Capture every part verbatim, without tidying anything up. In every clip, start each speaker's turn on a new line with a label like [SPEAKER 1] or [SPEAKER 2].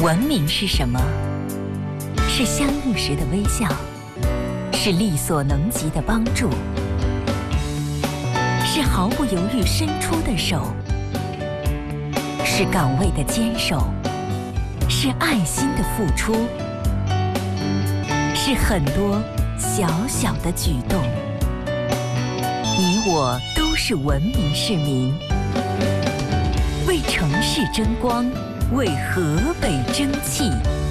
[SPEAKER 1] 文明是什么？是相遇时的微笑，是力所能及的帮助，是毫不犹豫伸出的手，是岗位的坚守，是爱心的付出，是很多小小的举动。你我都是文明市民，为城市争光，为河北争气。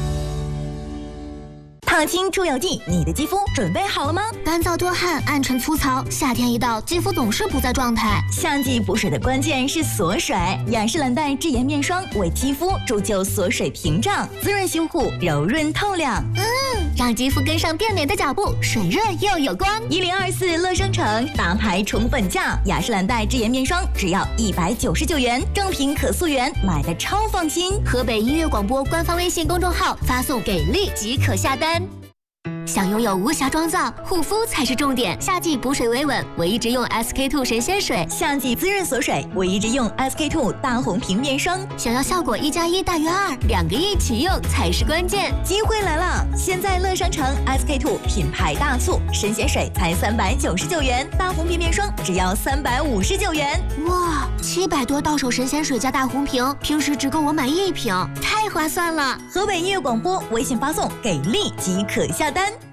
[SPEAKER 2] 烫青出油剂，你的肌肤准备好了吗？
[SPEAKER 3] 干燥多汗，暗沉粗糙，夏天一到，肌肤总是不在状态。
[SPEAKER 2] 夏季补水的关键是锁水，雅诗兰黛智妍面霜为肌肤铸就锁水屏障，滋润修护，柔润透亮。
[SPEAKER 3] 嗯，让肌肤跟上变美的脚步，水润又有光。
[SPEAKER 2] 一零二四乐商城大牌宠粉价，雅诗兰黛智妍面霜只要一百九十九元，正品可溯源，买的超放心。
[SPEAKER 3] 河北音乐广播官方微信公众号发送给力即可下单。想拥有无瑕妆造，护肤才是重点。夏季补水维稳，我一直用 S K two 神仙水；
[SPEAKER 2] 夏季滋润锁水，我一直用 S K two 大红瓶面霜。
[SPEAKER 3] 想要效果一加一大于二，两个一起用才是关键。
[SPEAKER 2] 机会来了！现在乐商城 S K two 品牌大促，神仙水才三百九十九元，大红瓶面霜只要三百五十九元。
[SPEAKER 3] 哇，七百多到手神仙水加大红瓶，平时只够我买一瓶，太划算了！
[SPEAKER 2] 河北音乐广播微信发送给力即可下单。